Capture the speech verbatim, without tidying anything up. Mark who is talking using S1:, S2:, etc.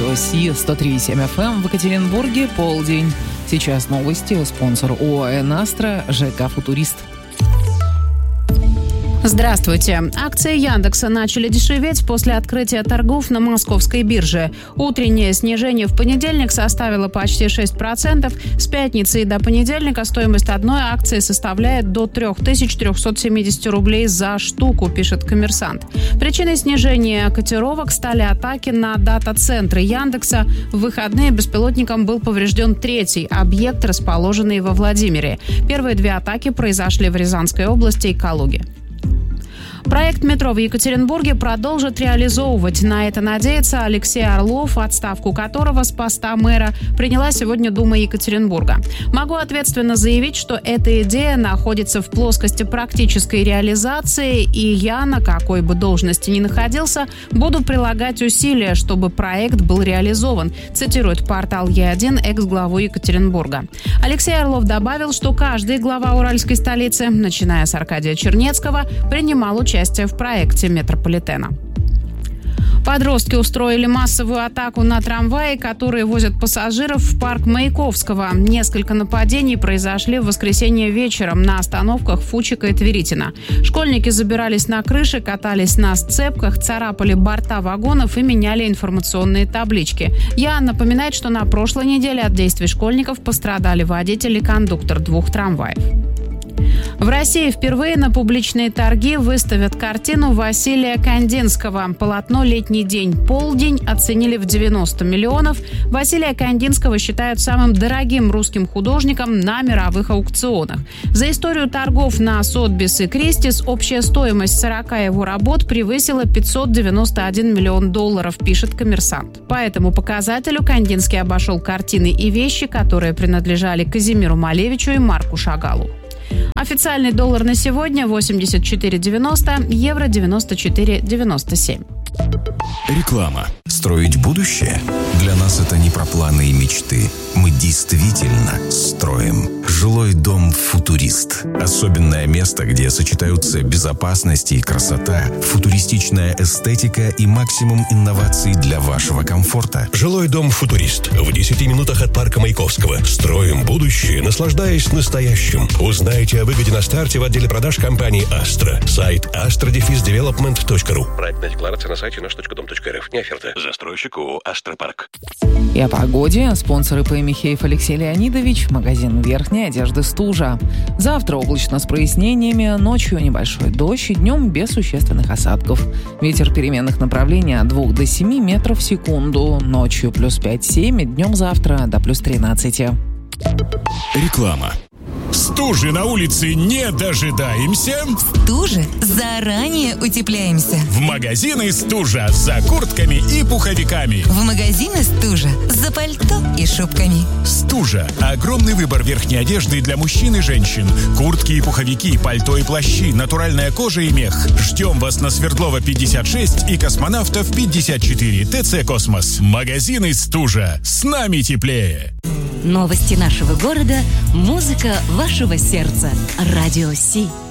S1: Радио Си сто три и семь эф эм в Екатеринбурге, полдень. Сейчас новости. Спонсор ОАО «Настра», ЖК «Футурист».
S2: Здравствуйте. Акции Яндекса начали дешеветь после открытия торгов на московской бирже. Утреннее снижение в понедельник составило почти шесть процентов. С пятницы и до понедельника стоимость одной акции составляет до три тысячи триста семьдесят рублей за штуку, пишет «Коммерсант». Причиной снижения котировок стали атаки на дата-центры Яндекса. В выходные беспилотником был поврежден третий объект, расположенный во Владимире. Первые две атаки произошли в Рязанской области и Калуге. Проект метро в Екатеринбурге продолжат реализовывать. На это надеется Алексей Орлов, отставку которого с поста мэра приняла сегодня Дума Екатеринбурга. Могу ответственно заявить, что эта идея находится в плоскости практической реализации, и я, на какой бы должности ни находился, буду прилагать усилия, чтобы проект был реализован, цитирует портал Е один экс-главу Екатеринбурга. Алексей Орлов добавил, что каждый глава уральской столицы, начиная с Аркадия Чернецкого, принимал участие в проекте метрополитена. Подростки устроили массовую атаку на трамваи, которые возят пассажиров в парк Маяковского. Несколько нападений произошли в воскресенье вечером на остановках Фучика и Тверитина. Школьники забирались на крыши, катались на сцепках, царапали борта вагонов и меняли информационные таблички. Я напоминает, что на прошлой неделе от действий школьников пострадали водитель и кондуктор двух трамваев. В России впервые на публичные торги выставят картину Василия Кандинского. Полотно «Летний день, полдень» оценили в девяносто миллионов. Василия Кандинского считают самым дорогим русским художником на мировых аукционах. За историю торгов на Сотбис и Кристис общая стоимость сорока его работ превысила пятьсот девяносто один миллион долларов, пишет «Коммерсант». По этому показателю Кандинский обошел картины и вещи, которые принадлежали Казимиру Малевичу и Марку Шагалу. Официальный доллар на сегодня восемьдесят четыре девяносто, евро девяносто четыре девяносто семь.
S3: Реклама. Строить будущее? Для нас это не про планы и мечты. Мы действительно строим. Жилой дом «Футурист». Особенное место, где сочетаются безопасность и красота, футуристичная эстетика и максимум инноваций для вашего комфорта.
S4: Жилой дом «Футурист» в десяти минутах от парка Маяковского. Строим будущее, наслаждаясь настоящим. Узнайте о выгоде на старте в отделе продаж компании «Астра». Сайт астра дефис девелопмент точка ру. Проектная декларация на сайте наш точка дом точка эр эф. Не оферта. Застройщик ООО «Астропарк».
S1: И о погоде. Спонсор ИП Михеев Алексей Леонидович. Магазин верхней одежды «Стужа». Завтра облачно с прояснениями. Ночью небольшой дождь и днем без существенных осадков. Ветер переменных направлений от двух до семи метров в секунду. Ночью плюс пять-семь, днем завтра до плюс тринадцати.
S3: Реклама.
S5: Стужи на улице не дожидаемся.
S6: Стужи заранее утепляемся.
S5: В магазины «Стужа» за куртками и пуховиками.
S6: В магазины «Стужа» за пальто и шубками.
S5: «Стужа» – огромный выбор верхней одежды для мужчин и женщин. Куртки и пуховики, пальто и плащи, натуральная кожа и мех. Ждем вас на Свердлова пятьдесят шесть и Космонавтов пятьдесят четыре. ТЦ «Космос». Магазины «Стужа». С нами теплее.
S7: Новости нашего города, музыка вашего сердца. Радио Си.